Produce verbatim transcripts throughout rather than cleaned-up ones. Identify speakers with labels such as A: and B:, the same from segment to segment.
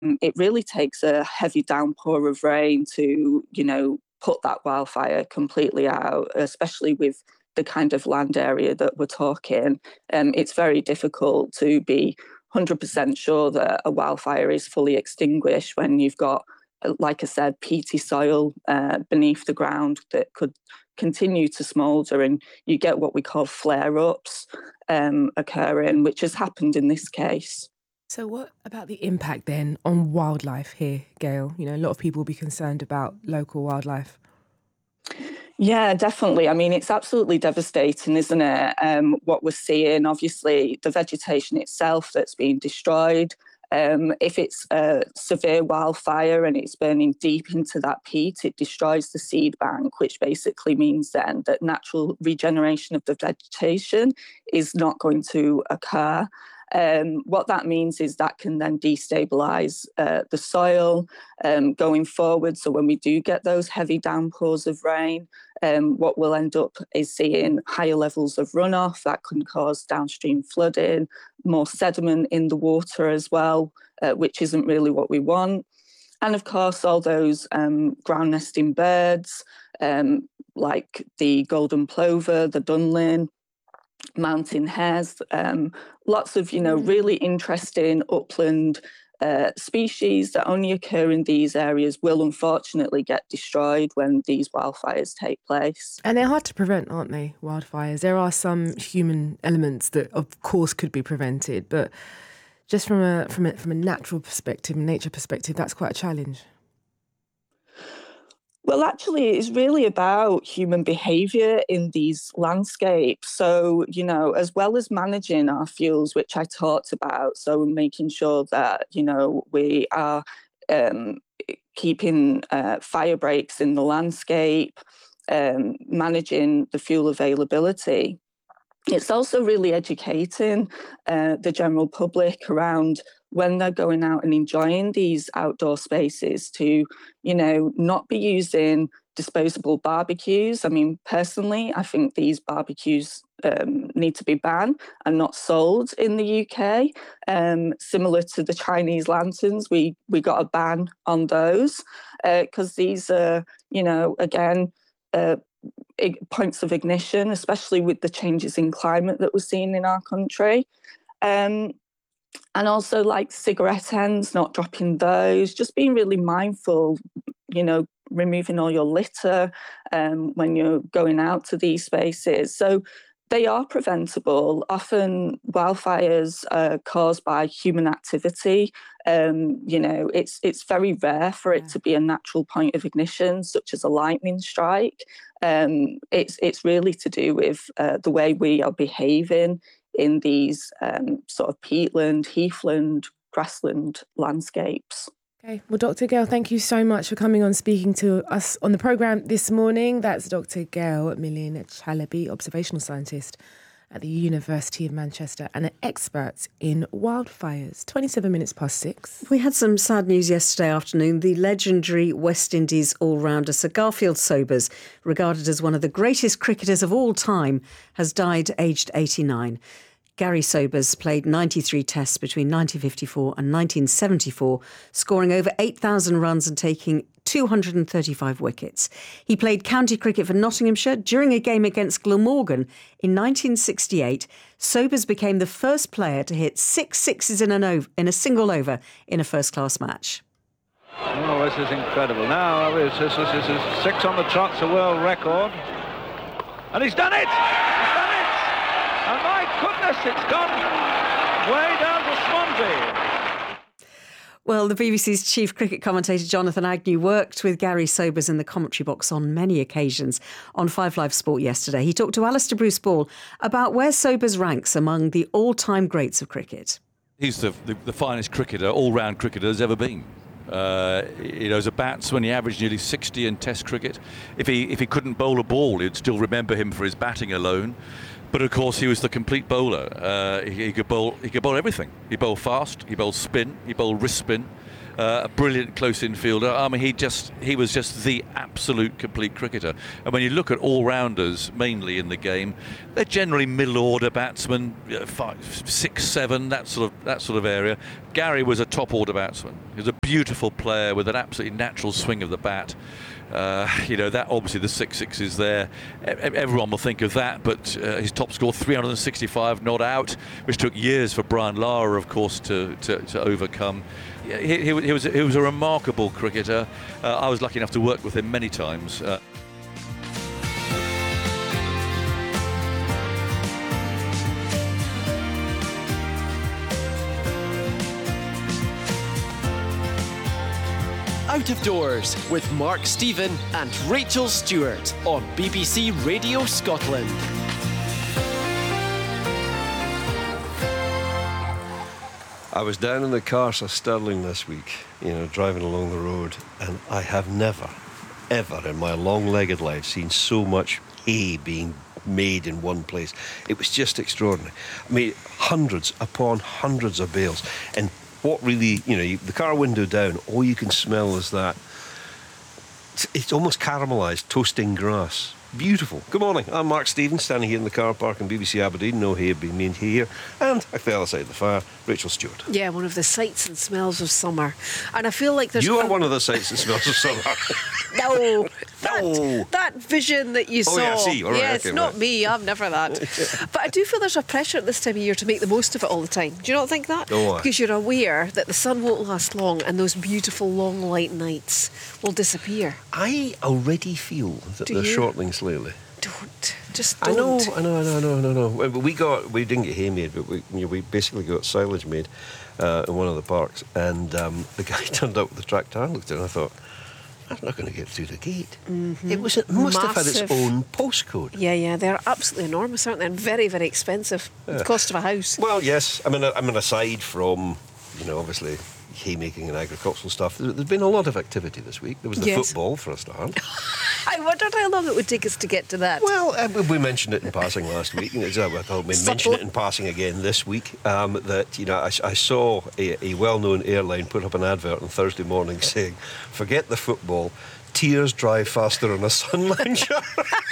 A: it really takes a heavy downpour of rain to, you know, put that wildfire completely out, especially with the kind of land area that we're talking. Um, it's very difficult to be one hundred percent sure that a wildfire is fully extinguished when you've got, like I said, peaty soil uh, beneath the ground that could continue to smoulder, and you get what we call flare-ups um, occurring, which has happened in this case.
B: So what about the impact then on wildlife here, Gail? You know, a lot of people will be concerned about local wildlife.
A: Yeah, definitely. I mean, it's absolutely devastating, isn't it? Um, what we're seeing, obviously, the vegetation itself that's being destroyed. Um, if it's a severe wildfire and it's burning deep into that peat, it destroys the seed bank, which basically means then that natural regeneration of the vegetation is not going to occur. Um, what that means is that can then destabilise uh, the soil um, going forward. So when we do get those heavy downpours of rain, um, what we'll end up is seeing higher levels of runoff that can cause downstream flooding, more sediment in the water as well, uh, which isn't really what we want. And of course, all those um, ground nesting birds, um, like the golden plover, the dunlin, mountain hares, um, lots of, you know, really interesting upland uh, species that only occur in these areas will unfortunately get destroyed when these wildfires take place.
B: And they're hard to prevent, aren't they, wildfires? There are some human elements that, of course, could be prevented, but just from a from a, from a natural perspective, nature perspective, that's quite a challenge.
A: Well, actually, it's really about human behaviour in these landscapes. So, you know, as well as managing our fuels, which I talked about, so making sure that, you know, we are um, keeping uh, fire breaks in the landscape, um, managing the fuel availability. It's also really educating uh, the general public around when they're going out and enjoying these outdoor spaces to, you know, not be using disposable barbecues. I mean, personally, I think these barbecues um, need to be banned and not sold in the U K. Um, similar to the Chinese lanterns, we, we got a ban on those because uh, these are, you know, again, uh, points of ignition, especially with the changes in climate that we're seeing in our country. Um, and also like cigarette ends, not dropping those, just being really mindful, you know, removing all your litter um, when you're going out to these spaces. So they are preventable. Often wildfires are caused by human activity. Um, you know, it's it's very rare for it to be a natural point of ignition, such as a lightning strike. Um, it's it's really to do with uh, the way we are behaving in these um, sort of peatland, heathland, grassland landscapes.
B: Okay, well, Doctor Gail, thank you so much for coming on, speaking to us on the programme this morning. That's Doctor Gail Millin-Chalabi, observational scientist at the University of Manchester and an expert in wildfires. twenty-seven minutes past six.
C: We had some sad news yesterday afternoon. The legendary West Indies all-rounder Sir Garfield Sobers, regarded as one of the greatest cricketers of all time, has died aged eighty-nine. Gary Sobers played ninety-three tests between nineteen fifty-four and nineteen seventy-four, scoring over eight thousand runs and taking two hundred thirty-five wickets. He played county cricket for Nottinghamshire. During a game against Glamorgan in nineteen sixty-eight, Sobers became the first player to hit six sixes in, an over, in a single over in a first-class match.
D: Oh, this is incredible. Now, this is, this is six on the trot, it's a world record. And he's done it! He's done it! And my goodness, it's gone way down to Swansea.
C: Well, the B B C's chief cricket commentator Jonathan Agnew worked with Gary Sobers in the commentary box on many occasions on Five Live Sport yesterday. He talked to Alistair Bruce Ball about where Sobers ranks among the all-time greats of cricket.
E: He's the, the, the finest cricketer, all-round cricketer there's ever been. Uh, you know, as a batsman, he averaged nearly sixty in Test cricket. If he if he couldn't bowl a ball, you'd still remember him for his batting alone. But of course, he was the complete bowler. Uh, he, he could bowl. He could bowl everything. He bowled fast. He bowled spin. He bowled wrist spin. uh, a brilliant close infielder. I mean, he just he was just the absolute complete cricketer. And when you look at all-rounders, mainly in the game, they're generally middle-order batsmen, five, six, seven, that sort of that sort of area. Gary was a top-order batsman. He was a beautiful player with an absolutely natural swing of the bat. Uh, you know, that obviously the six six is there. Everyone will think of that, but uh, his top score, three hundred sixty-five not out, which took years for Brian Lara, of course, to, to, to overcome. He, he, he, was, he was a remarkable cricketer. Uh, I was lucky enough to work with him many times. Uh,
F: Out of Doors with Mark Stephen and Rachel Stewart on B B C Radio Scotland.
G: I was down in the Carse of Stirling this week, you know, driving along the road, and I have never, ever in my long-legged life seen so much hay being made in one place. It was just extraordinary. I mean, hundreds upon hundreds of bales, and what really, you know, you, the car window down, all you can smell is that. It's, it's almost caramelised, toasting grass. Beautiful. Good morning. I'm Mark Stevens, standing here in the car park in B B C Aberdeen. No hay being made here. And I fell aside the fire, Rachel Stewart.
C: Yeah, one of the sights and smells of summer. And I feel like there's...
G: You are one of the sights and smells of summer.
C: No. That,
G: No.
C: that vision that you
G: Oh,
C: saw.
G: yeah, I see. All right,
C: yes,
G: okay,
C: not
G: right.
C: me. I'm never that. But I do feel there's a pressure at this time of year to make the most of it all the time. Do you not think that?
G: Oh, aye.
C: Because you're aware that the sun won't last long and those beautiful long light nights will disappear.
G: I already feel that
C: Do
G: they're
C: you?
G: shortening slowly.
C: Don't. Just
G: I know,
C: don't.
G: I know, I know, I know, I know, I know. Well, We got, we didn't get hay made, but we, you know, we basically got silage made uh, in one of the parks, and um, the guy turned up with the tractor. I looked at it and I thought, I'm not going to get through the gate.
C: Mm-hmm.
G: It was, it must have had its
C: Massive.
G: own postcode.
C: Yeah, yeah, they're absolutely enormous, aren't they? And very, very expensive. The cost of a house.
G: Well, yes. I mean, I mean, aside from, you know, obviously haymaking and agricultural stuff, there- there's been a lot of activity this week. There was the
C: Yes.
G: football for a start.
C: I wondered how long it would take us to get to that.
G: Well, uh, we- we mentioned it in passing last week, and it's, uh, I thought we'd mention
C: Subtle.
G: it in passing again this week. Um, that you know, I, I saw a, a well-known airline put up an advert on Thursday morning saying, "Forget the football, tears dry faster on a sun lounger."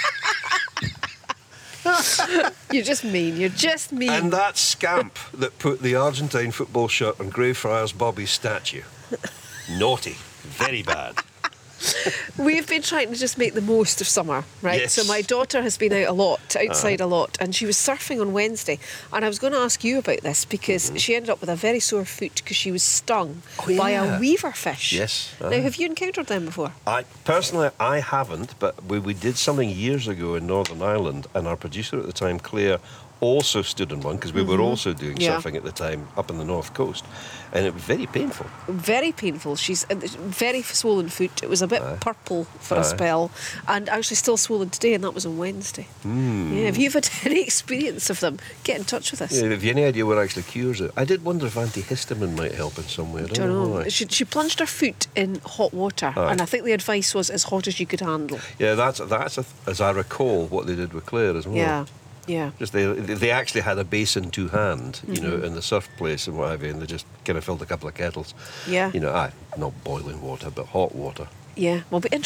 C: You're just mean. You're just mean.
G: And that scamp that put the Argentine football shirt on Greyfriars Bobby's statue, naughty, very bad.
C: We've been trying to just make the most of summer, right?
G: Yes.
C: So my daughter has been out a lot, outside a lot, and she was surfing on Wednesday. And I was going to ask you about this because she ended up with a very sore foot because she was stung
G: Oh,
C: by
G: yeah.
C: a weaver fish.
G: Yes,
C: Now,
G: uh-huh.
C: have you encountered them before?
G: I personally, I haven't, but we, we did something years ago in Northern Ireland, and our producer at the time, Claire, also stood in one because we were also doing
C: Yeah.
G: surfing at the time up in the north coast, and it was very painful.
C: Very painful. She's uh, very swollen foot. It was a bit purple for
G: Aye.
C: a spell, and actually still swollen today, and that was on Wednesday.
G: Hmm.
C: Yeah, if you've had any experience of them, get in touch with us.
G: Yeah, have you any idea what actually cures it? I did wonder if antihistamine might help in some way. I don't,
C: Don't know.
G: why.
C: She, she plunged her foot in hot water,
G: Aye.
C: and I think the advice was as hot as you could handle.
G: Yeah, that's that's a, as I recall what they did with Claire as well.
C: Yeah, yeah.
G: Just they they actually had a basin to hand, you know, in the surf place and what have you, and they just kind of filled a couple of kettles.
C: Yeah.
G: You know, aye, not boiling water, but hot water.
C: Yeah, well, it'll be